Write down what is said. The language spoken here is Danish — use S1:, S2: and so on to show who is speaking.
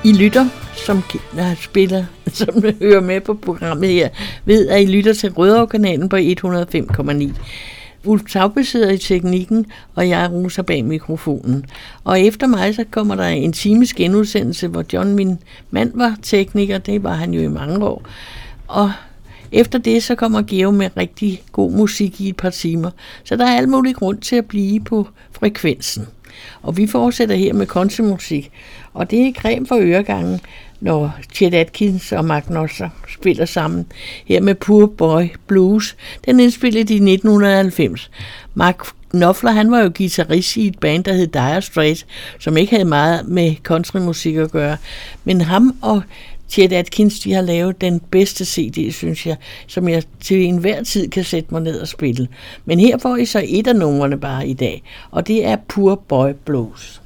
S1: I lytter, som hører med på programmet her, ved, at I lytter til Rødovre-kanalen på 105,9. Ulf Taube sidder i teknikken, og jeg er Rosa bag mikrofonen. Og efter mig, så kommer der en times genudsendelse, hvor John, min mand, var tekniker. Det var han jo i mange år. Og efter det, så kommer Geo med rigtig god musik i et par timer. Så der er alt muligt grund til at blive på frekvensen. Og vi fortsætter her med countrymusik. Og det er creme for øregangen, når Chet Atkins og Mark Knopfler spiller sammen her med Poor Boy Blues. Den indspillede i 1990. Mark Knopfler, han var jo guitarist i et band, der hed Dire Straits, som ikke havde meget med countrymusik at gøre. Men ham og Chet Atkins, de har lavet den bedste CD, synes jeg, som jeg til enhver tid kan sætte mig ned og spille. Men her får I så et af numrene bare i dag, og det er Poor Boy Blues.